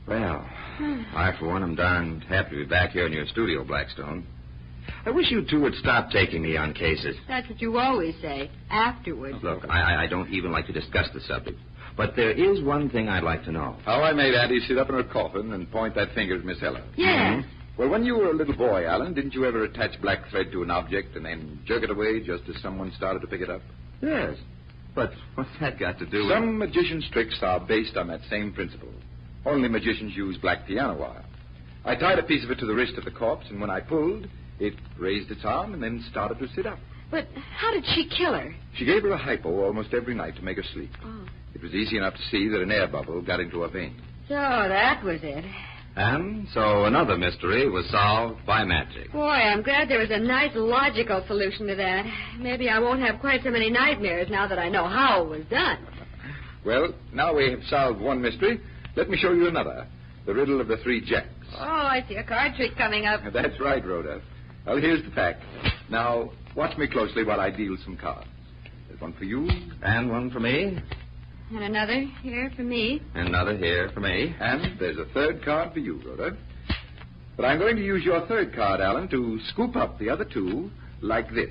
Well, I, for one, am darned happy to be back here in your studio, Blackstone. I wish you two would stop taking me on cases. That's what you always say, afterwards. Look, I don't even like to discuss the subject. But there is one thing I'd like to know. How I made Addie sit up in her coffin and point that finger at Miss Ella. Yes. Mm-hmm. Well, when you were a little boy, Alan, didn't you ever attach black thread to an object and then jerk it away just as someone started to pick it up? Yes. But what's that got to do with... Some magicians' tricks are based on that same principle. Only magicians use black piano wire. I tied a piece of it to the wrist of the corpse, and when I pulled, it raised its arm and then started to sit up. But how did she kill her? She gave her a hypo almost every night to make her sleep. Oh. It was easy enough to see that an air bubble got into her vein. So that was it. And so another mystery was solved by magic. Boy, I'm glad there was a nice logical solution to that. Maybe I won't have quite so many nightmares now that I know how it was done. Well, now we have solved one mystery. Let me show you another. The riddle of the 3 jacks. Oh, I see a card trick coming up. That's right, Rhoda. Well, here's the pack. Now, watch me closely while I deal some cards. There's one for you. And one for me. And another here for me. And another here for me. And there's a 3rd card for you, Rhoda. But I'm going to use your 3rd card, Alan, to scoop up the other 2 like this.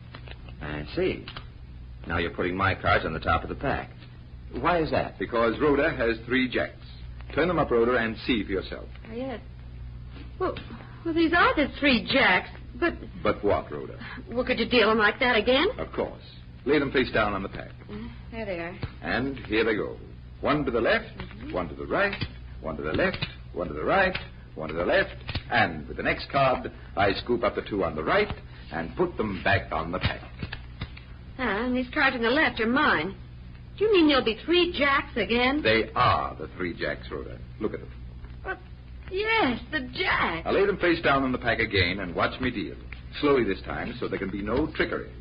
I see. Now you're putting my cards on the top of the pack. Why is that? Because Rhoda has 3 jacks. Turn them up, Rhoda, and see for yourself. Oh, yes. Well, these are the 3 jacks, but... But what, Rhoda? Well, could you deal them like that again? Of course. Lay them face down on the pack. There they are. And here they go. 1 to the left, 1 to the right, 1 to the left, 1 to the right, 1 to the left. And with the next card, I scoop up the 2 on the right and put them back on the pack. And these cards on the left are mine. Do you mean there'll be 3 jacks again? They are the 3 jacks, Rhoda. Look at them. Yes, the jacks. I'll lay them face down on the pack again and watch me deal. Slowly this time, so there can be no trickery.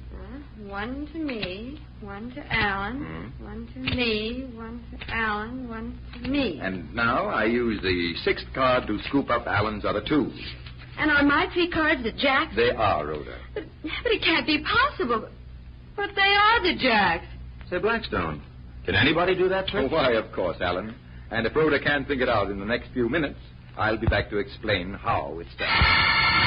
1 to me, 1 to Alan, 1 to me, 1 to Alan, 1 to me. And now I use the 6th card to scoop up Alan's other 2. And are my 3 cards the jacks? They are, Rhoda. But it can't be possible. But they are the jacks. Say, Blackstone, can anybody do that trick? Oh, why, of course, Alan. And if Rhoda can't think it out in the next few minutes, I'll be back to explain how it's done.